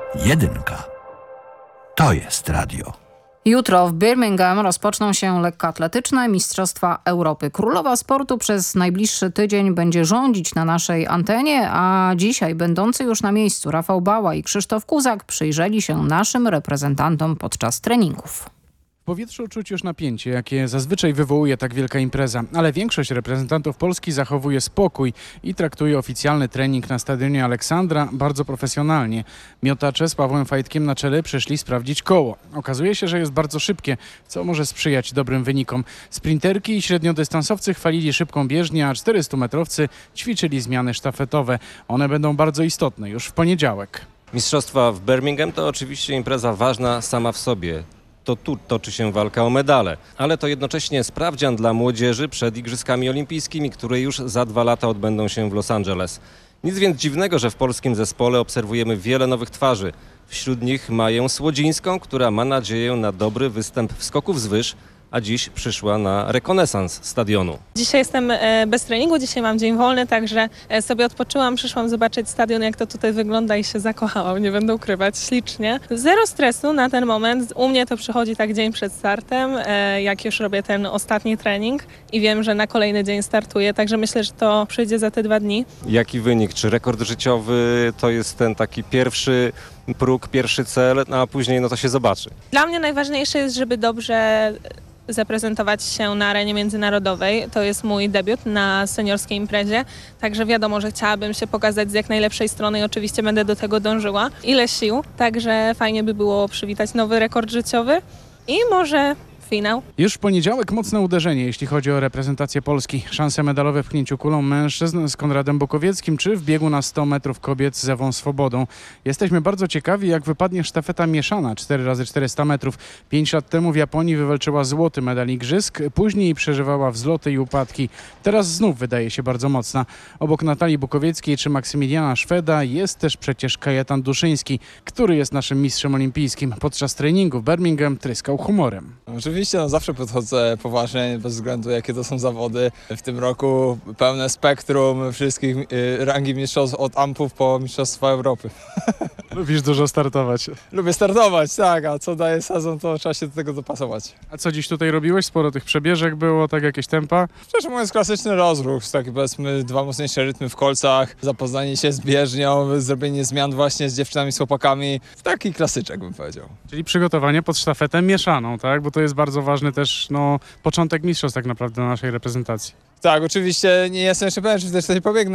Jedynka. To jest radio. Jutro w Birmingham rozpoczną się lekkoatletyczne Mistrzostwa Europy. Królowa sportu przez najbliższy tydzień będzie rządzić na naszej antenie, a dzisiaj będący już na miejscu Rafał Bała i Krzysztof Kuzak przyjrzeli się naszym reprezentantom podczas treningów. W powietrzu czuć już napięcie, jakie zazwyczaj wywołuje tak wielka impreza, ale większość reprezentantów Polski zachowuje spokój i traktuje oficjalny trening na stadionie Aleksandra bardzo profesjonalnie. Miotacze z Pawłem Fajtkiem na czele przyszli sprawdzić koło. Okazuje się, że jest bardzo szybkie, co może sprzyjać dobrym wynikom. Sprinterki i średniodystansowcy chwalili szybką bieżnię, a 400-metrowcy ćwiczyli zmiany sztafetowe. One będą bardzo istotne już w poniedziałek. Mistrzostwa w Birmingham to oczywiście impreza ważna sama w sobie. To tu toczy się walka o medale, ale to jednocześnie sprawdzian dla młodzieży przed Igrzyskami Olimpijskimi, które już za 2 lata odbędą się w Los Angeles. Nic więc dziwnego, że w polskim zespole obserwujemy wiele nowych twarzy. Wśród nich Maję Słodzińską, która ma nadzieję na dobry występ w skoku wzwyż, a dziś przyszła na rekonesans stadionu. Dzisiaj jestem bez treningu, dzisiaj mam dzień wolny, także sobie odpoczyłam, przyszłam zobaczyć stadion, jak to tutaj wygląda i się zakochałam, nie będę ukrywać, ślicznie. Zero stresu na ten moment, u mnie to przychodzi tak dzień przed startem, jak już robię ten ostatni trening i wiem, że na kolejny dzień startuję, także myślę, że to przyjdzie za te 2 dni. Jaki wynik? Czy rekord życiowy to jest ten taki pierwszy próg, pierwszy cel, a później no to się zobaczy? Dla mnie najważniejsze jest, żeby dobrze zaprezentować się na arenie międzynarodowej. To jest mój debiut na seniorskiej imprezie, także wiadomo, że chciałabym się pokazać z jak najlepszej strony i oczywiście będę do tego dążyła. Ile sił, także fajnie by było przywitać nowy rekord życiowy i może finał. Już w poniedziałek mocne uderzenie, jeśli chodzi o reprezentację Polski. Szanse medalowe w pchnięciu kulą mężczyzn z Konradem Bukowieckim czy w biegu na 100 metrów kobiet z Ewą Swobodą. Jesteśmy bardzo ciekawi, jak wypadnie sztafeta mieszana 4x400 metrów. 5 lat temu w Japonii wywalczyła złoty medal igrzysk, później przeżywała wzloty i upadki. Teraz znów wydaje się bardzo mocna. Obok Natalii Bukowieckiej czy Maksymiliana Szweda jest też przecież Kajetan Duszyński, który jest naszym mistrzem olimpijskim. Podczas treningu w Birmingham tryskał humorem. Oczywiście zawsze podchodzę poważnie, bez względu jakie to są zawody. W tym roku pełne spektrum wszystkich rangi mistrzostw, od ampów po Mistrzostwa Europy. Lubisz dużo startować. Lubię startować, tak, a co daje sezon, to trzeba się do tego dopasować. A co dziś tutaj robiłeś? Sporo tych przebieżek było, tak jakieś tempa? Szczerze mówiąc, klasyczny rozruch, taki powiedzmy 2 mocniejsze rytmy w kolcach, zapoznanie się z bieżnią, zrobienie zmian właśnie z dziewczynami, z chłopakami. Taki klasyczek bym powiedział. Czyli przygotowanie pod sztafetę mieszaną, tak? Bo to jest bardzo ważny też początek mistrzostw tak naprawdę na naszej reprezentacji. Tak, oczywiście nie jestem jeszcze pewien, czy też tutaj pobiegnę,